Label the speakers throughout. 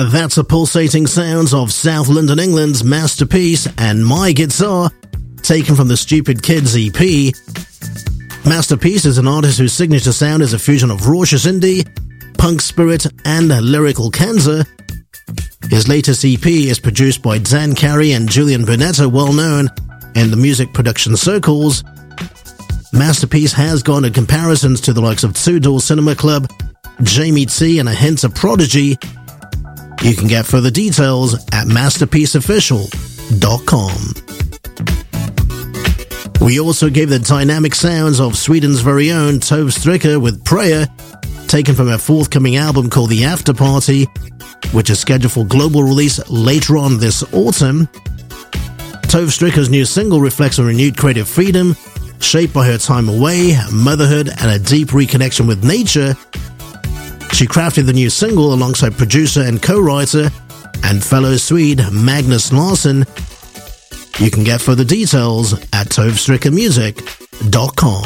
Speaker 1: That's the pulsating sounds of South London, England's Masterpiece and My Guitar, taken from the Stupid Kids EP. Masterpiece is an artist whose signature sound is a fusion of raucous indie, punk spirit, and lyrical cancer. His latest EP is produced by Dan Carey and Julian Bernetta, well known in the music production circles. Masterpiece has garnered comparisons to the likes of Two Door Cinema Club, Jamie T, and a hint of Prodigy. You can get further details at masterpieceofficial.com. We also gave the dynamic sounds of Sweden's very own Tove Stricker with Prayer, taken from her forthcoming album called The After Party, which is scheduled for global release later on this autumn. Tove Stricker's new single reflects a renewed creative freedom, shaped by her time away, motherhood, and a deep reconnection with nature. She crafted the new single alongside producer and co-writer and fellow Swede Magnus Larsson. You can get further details at tovestrickermusic.com.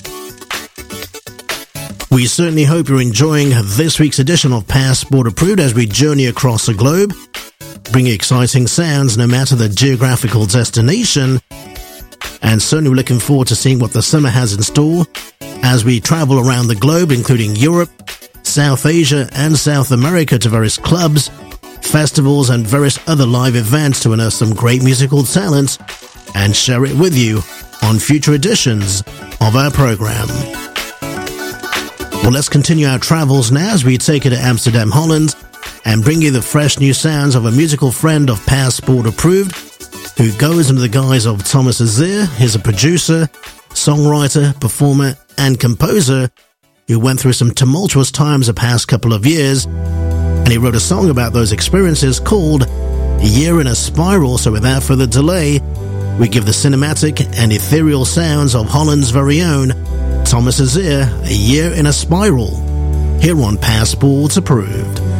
Speaker 1: We certainly hope you're enjoying this week's edition of Passport Approved as we journey across the globe, bringing exciting sounds no matter the geographical destination, and certainly looking forward to seeing what the summer has in store as we travel around the globe, including Europe, South Asia, and South America, to various clubs, festivals, and various other live events to unearth some great musical talent and share it with you on future editions of our program. Well, let's continue our travels now as we take it to Amsterdam, Holland, and bring you the fresh new sounds of a musical friend of Passport Approved, who goes under the guise of Thomas Azir. He's a producer, songwriter, performer, and composer who went through some tumultuous times the past couple of years, and he wrote a song about those experiences called A Year in a Spiral. So without further delay, we give the cinematic and ethereal sounds of Holland's very own Thomas Azir, A Year in a Spiral, here on Passport Approved.